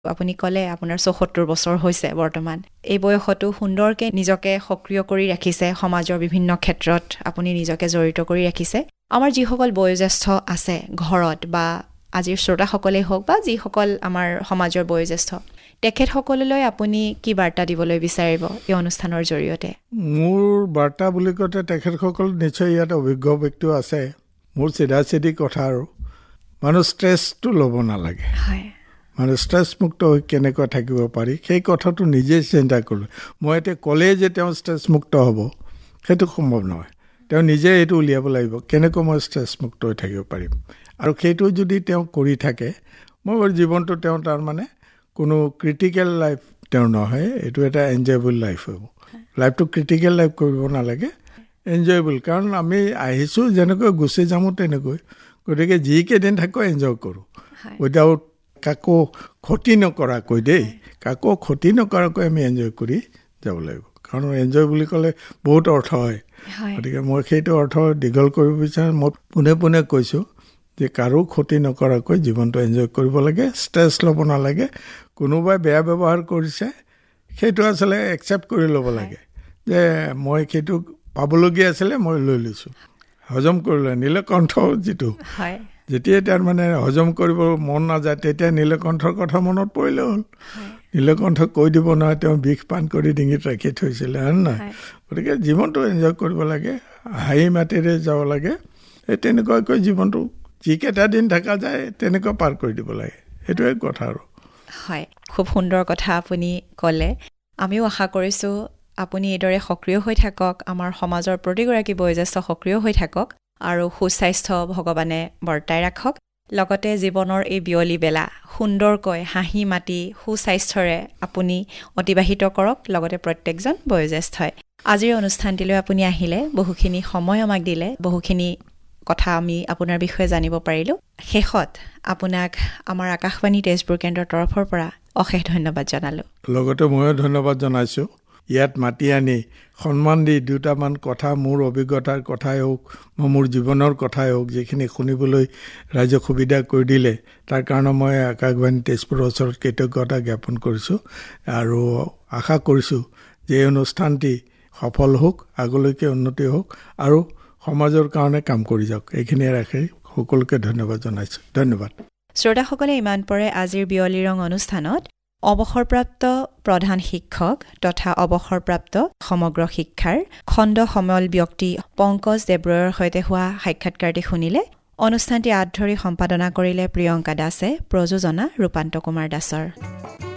আপুনি ক'লে আপোনাৰ ৭৪ বছৰ হৈছে বৰ্তমান। এই বয়সতো সুন্দৰকৈ নিজকে সক্ৰিয় কৰি ৰাখিছে, সমাজৰ বিভিন্ন ক্ষেত্ৰত আপুনি নিজকে জড়িত কৰি ৰাখিছে। আমাৰ যিসকল বয়োজ্যেষ্ঠ আছে ঘৰত বা আজিৰ শ্ৰোতাসকলেই হওক বা যিসকল আমাৰ সমাজৰ বয়োজ্যেষ্ঠ, তেখেতসকললৈ আপুনি কি বাৰ্তা দিবলৈ বিচাৰিব এই অনুষ্ঠানৰ জৰিয়তে? মোৰ বাৰ্তা বুলি কওঁতে তেখেতসকল নিশ্চয় ইয়াত অভিজ্ঞ ব্যক্তিও আছে। মোৰ চিধা কথা আৰু মানুহ ষ্ট্ৰেছটো ল'ব নালাগে। মানুহ ষ্ট্ৰেছমুক্ত হৈ কেনেকৈ থাকিব পাৰি সেই কথাটো নিজেই চিন্তা কৰোঁ। মই এতিয়া ক'লেই যে তেওঁ ষ্ট্ৰেছমুক্ত হ'ব সেইটো সম্ভৱ নহয়। তেওঁ নিজে এইটো উলিয়াব লাগিব, কেনেকৈ মই ষ্ট্ৰেছমুক্ত হৈ থাকিব পাৰিম। আৰু সেইটো যদি তেওঁ কৰি থাকে, মোৰ জীৱনটো তেওঁ তাৰমানে কোনো ক্ৰিটিকেল লাইফ তেওঁ নহয়, এইটো এটা এনজয়েবল লাইফ হ'ব। লাইফটো ক্ৰিটিকেল লাইফ কৰিব নালাগে, এনজয়েবল। কাৰণ আমি আহিছোঁ যেনেকৈ গুচি যামো তেনেকৈ, গতিকে যিকেইদিন থাকোঁ এনজয় কৰোঁ, উইদাউট কাকো ক্ষতি নকৰাকৈ দেই, কাকো ক্ষতি নকৰাকৈ আমি এনজয় কৰি যাব লাগিব। কাৰণ এনজয় বুলি ক'লে বহুত অৰ্থ হয়, গতিকে মই সেইটো অৰ্থ দীঘল কৰিব বিচাৰোঁ। মই পোনে পোনে কৈছোঁ যে কাৰো ক্ষতি নকৰাকৈ জীৱনটো এনজয় কৰিব লাগে, ষ্ট্ৰেছ ল'ব নালাগে। কোনোবাই বেয়া ব্যৱহাৰ কৰিছে সেইটো আচলতে একচেপ্ট কৰি ল'ব লাগে যে মই সেইটো পাবলগীয়া আছিলে, মই লৈ লৈছোঁ, হজম কৰিলোঁ। নীলকণ্ঠ যিটো যেতিয়াই তাৰমানে হজম কৰিব মন নাযায় তেতিয়া নীলকণ্ঠৰ কথা মনত পৰিলে হ'ল। নীলকণ্ঠক কৈ দিব নহয় তেওঁ বিষ পান কৰি ডিঙিত ৰাখি থৈছিলে, হয় নহয়? গতিকে জীৱনটো এনজয় কৰিব লাগে, হাঁহি মাতিৰে যাব লাগে। এই তেনেকুৱাকৈ জীৱনটো যিকেইটা দিন থকা যায় তেনেকুৱা পাৰ কৰি দিব লাগে, সেইটোৱে কথা আৰু। হয়, খুব সুন্দৰ কথা আপুনি ক'লে। আমিও আশা কৰিছোঁ আপুনি এইদৰে সক্ৰিয় হৈ থাকক, আমাৰ সমাজৰ প্ৰতিগৰাকী বয়োজ্যেষ্ঠ সক্ৰিয় হৈ থাকক আৰু সুস্বাস্থ্য ভগৱানে বৰ্তাই ৰাখক। লগতে জীৱনৰ এই বিয়লি বেলা সুন্দৰকৈ হাঁহি মাতি সুস্বাস্থ্যৰে আপুনি অতিবাহিত কৰক, লগতে প্ৰত্যেকজন বয়োজ্যেষ্ঠই। আজিৰ অনুষ্ঠানটিলৈ আপুনি আহিলে, বহুখিনি সময় আমাক দিলে, বহুখিনি কথা আমি আপোনাৰ বিষয়ে জানিব পাৰিলোঁ। শেষত আপোনাক আমাৰ আকাশবাণী তেজপুৰ কেন্দ্ৰৰ তৰফৰ পৰা অশেষ ধন্যবাদ জনালোঁ। লগতে ময়ো ধন্যবাদ জনাইছোঁ। ইয়াত মাতি আনি সন্মান দি দুটামান কথা, মোৰ অভিজ্ঞতাৰ কথাই হওক বা মোৰ জীৱনৰ কথাই হওক, যিখিনি শুনিবলৈ ৰাইজক সুবিধা কৰি দিলে তাৰ কাৰণে মই আকাশবাণী তেজপুৰৰ ওচৰত কৃতজ্ঞতা জ্ঞাপন কৰিছোঁ আৰু আশা কৰিছোঁ যে এই অনুষ্ঠানটি সফল হওক, আগলৈকে উন্নতি হওক আৰু সমাজৰ কাৰণে কাম কৰি যাওক। এইখিনি ৰাখি সকলোকে ধন্যবাদ জনাইছোঁ। ধন্যবাদ। শ্ৰোতাসকলে ইমান পৰে আজিৰ বিয়লি ৰং অনুষ্ঠানত অৱসৰপ্ৰাপ্ত প্ৰধান শিক্ষক তথা অৱসৰপ্ৰাপ্ত সমগ্ৰ শিক্ষাৰ খণ্ড সমল ব্যক্তি পংকজ দেৱৰায়ৰ সৈতে হোৱা সাক্ষাৎকাৰটি শুনিলে। অনুষ্ঠানটি আঁত ধৰি সম্পাদনা কৰিলে প্ৰিয়ংকা দাসে, প্ৰযোজনা ৰূপান্ত কুমাৰ দাসৰ।